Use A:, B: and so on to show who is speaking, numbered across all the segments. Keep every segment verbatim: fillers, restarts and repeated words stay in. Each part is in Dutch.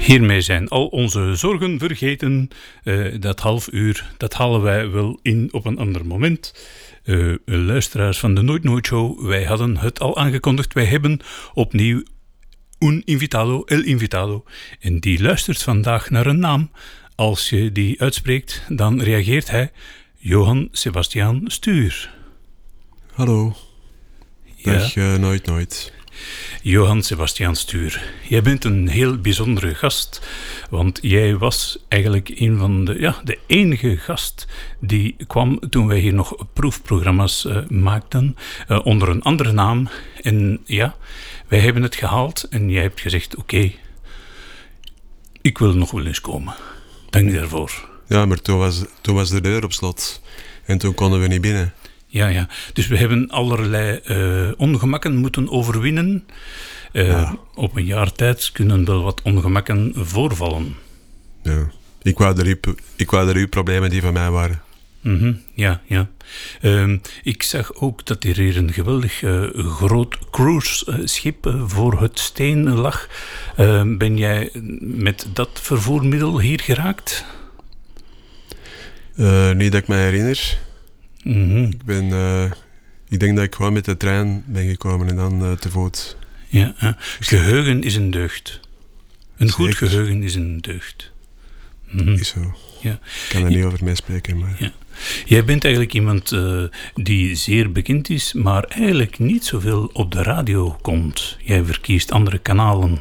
A: Hiermee zijn al onze zorgen vergeten. Uh, dat half uur, dat halen wij wel in op een ander moment. Uh, luisteraars van de Nooit Nooit Show, wij hadden het al aangekondigd. Wij hebben opnieuw un invitado, el invitado. En die luistert vandaag naar een naam. Als je die uitspreekt, dan reageert hij. Johan Sebastiaan Stuur.
B: Hallo.
A: Ja.
B: Dag uh, Nooit Nooit.
A: Johan Sebastiaan Stuur. Jij bent een heel bijzondere gast, want jij was eigenlijk een van de, ja, de enige gast die kwam toen wij hier nog proefprogramma's uh, maakten, uh, onder een andere naam. En ja, wij hebben het gehaald en jij hebt gezegd, oké, okay, ik wil nog wel eens komen. Dank daarvoor.
B: Ja, maar toen was, toen was de deur op slot en toen konden we niet binnen.
A: Ja, ja. Dus we hebben allerlei uh, ongemakken moeten overwinnen. Uh, ja. Op een jaar tijd kunnen wel wat ongemakken voorvallen.
B: Ja. Ik wou er uw, ik wou er uw problemen die van mij waren.
A: Mm-hmm. Ja, ja. Uh, ik zag ook dat er hier een geweldig uh, groot cruiseschip uh, voor het steen lag. Uh, ben jij met dat vervoermiddel hier geraakt?
B: Uh, niet dat ik me herinner.
A: Mm-hmm.
B: Ik ben, uh, ik denk dat ik gewoon met de trein ben gekomen en dan uh, te voet.
A: Ja, uh, geheugen is een deugd. Een
B: Zeker.
A: goed geheugen is een deugd. Mm-hmm.
B: Is zo.
A: Ja.
B: Ik kan er niet over meespreken, maar...
A: Ja. Jij bent eigenlijk iemand uh, die zeer bekend is, maar eigenlijk niet zoveel op de radio komt. Jij verkiest andere kanalen.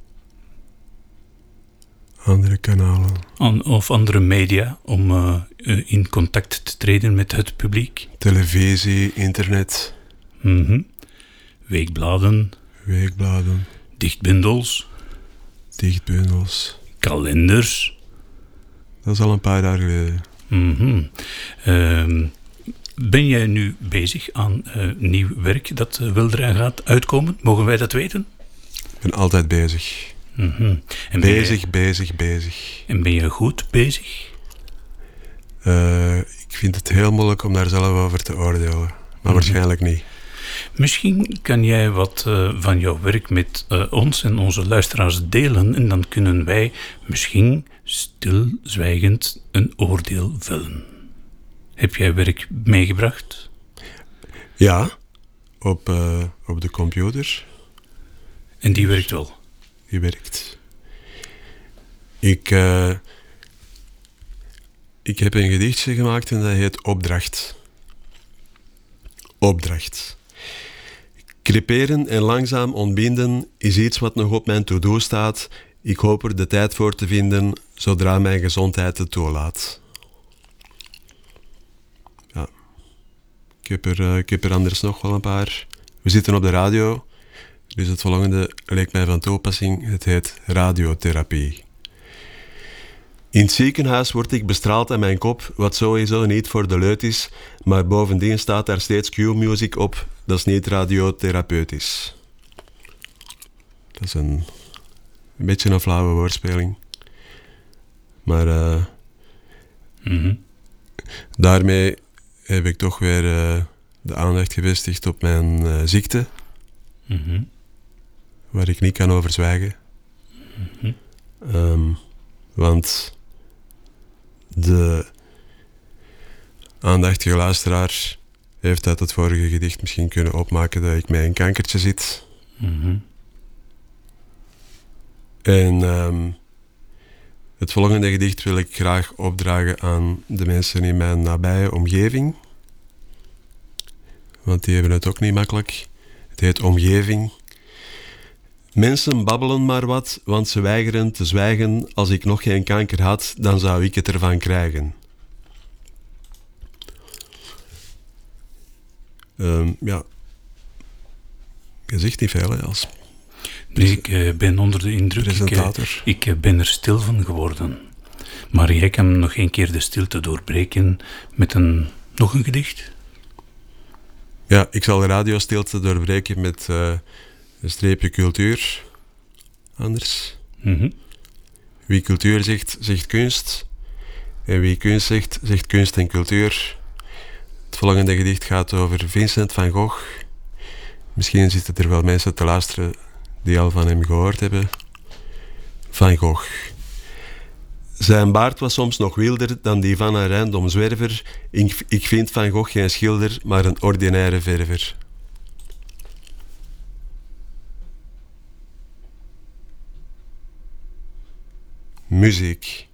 B: Andere kanalen.
A: An, of andere media om uh, uh, in contact te treden met het publiek.
B: Televisie, internet.
A: Mm-hmm. Weekbladen.
B: Weekbladen.
A: Dichtbundels.
B: Dichtbundels.
A: Kalenders.
B: Dat is al een paar jaar geleden.
A: Mm-hmm. Uh, ben jij nu bezig aan uh, nieuw werk dat uh, weldra gaat uitkomen? Mogen wij dat weten?
B: Ik ben altijd bezig.
A: Mm-hmm. En
B: bezig,
A: jij,
B: bezig, bezig.
A: En ben je goed bezig?
B: Uh, ik vind het heel moeilijk om daar zelf over te oordelen. Maar mm-hmm. waarschijnlijk niet.
A: Misschien kan jij wat uh, van jouw werk met uh, ons en onze luisteraars delen. En dan kunnen wij misschien stilzwijgend een oordeel vellen. Heb jij werk meegebracht?
B: Ja, op, uh, op de computer.
A: En die werkt wel?
B: Die werkt. Ik, uh, ik heb een gedichtje gemaakt en dat heet Opdracht. Opdracht. Creperen en langzaam ontbinden is iets wat nog op mijn to-do staat. Ik hoop er de tijd voor te vinden, zodra mijn gezondheid het toelaat. Ja. Ik heb er, uh, ik heb er anders nog wel een paar. We zitten op de radio, dus het volgende leek mij van toepassing. Het heet radiotherapie. In het ziekenhuis word ik bestraald aan mijn kop, wat sowieso niet voor de leut is, maar bovendien staat daar steeds Q-music op, dat is niet radiotherapeutisch. Dat is een, een beetje een flauwe woordspeling. Maar uh,
A: mm-hmm.
B: daarmee heb ik toch weer uh, de aandacht gevestigd op mijn uh, ziekte,
A: mm-hmm.
B: waar ik niet kan over zwijgen.
A: Mm-hmm.
B: Um, want de aandachtige luisteraar heeft uit het vorige gedicht misschien kunnen opmaken dat ik met een kankertje zit.
A: Mm-hmm.
B: En um, het volgende gedicht wil ik graag opdragen aan de mensen in mijn nabije omgeving. Want die hebben het ook niet makkelijk. Het heet Omgeving. Mensen babbelen maar wat, want ze weigeren te zwijgen. Als ik nog geen kanker had, dan zou ik het ervan krijgen. Um, ja. Je zegt niet veel, hè, als...
A: Nee, ik uh, ben onder de indruk.
B: Presentator.
A: Ik, uh, ik uh, ben er stil van geworden. Maar jij kan nog een keer de stilte doorbreken met een, nog een gedicht?
B: Ja, ik zal de radiostilte doorbreken met uh, een streepje cultuur. Anders.
A: Mm-hmm.
B: Wie cultuur zegt, zegt kunst. En wie kunst zegt, zegt kunst en cultuur. Het volgende gedicht gaat over Vincent van Gogh. Misschien zitten er wel mensen te luisteren die al van hem gehoord hebben. Van Gogh. Zijn baard was soms nog wilder dan die van een random zwerver. Ik, ik vind Van Gogh geen schilder, maar een ordinaire verver. Muziek.